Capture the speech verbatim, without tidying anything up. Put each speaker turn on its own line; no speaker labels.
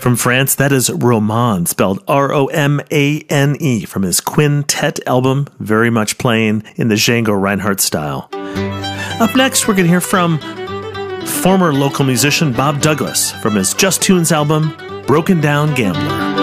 From France, that is Romane, spelled R O M A N E, from his Quintet album, very much playing in the Django Reinhardt style. Up next, we're going to hear from former local musician Bob Douglas from his Just Tunes album, Broken Down Gambler.